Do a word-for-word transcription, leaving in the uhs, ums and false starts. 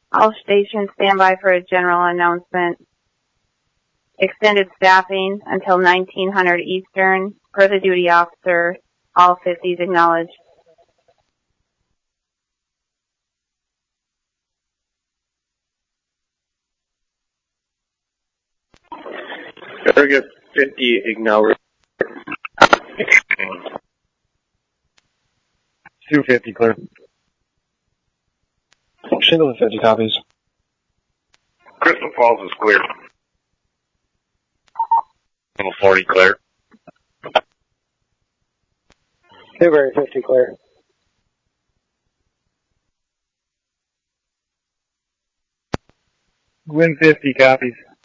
All stations stand by for a general announcement. Extended staffing until nineteen hundred Eastern. Per the duty officer, all fifties acknowledged. Target fifty acknowledged. two fifty clear. Shingle fifty copies. Crystal Falls is clear. Level forty clear. Newberry fifty clear. Gwin fifty copies.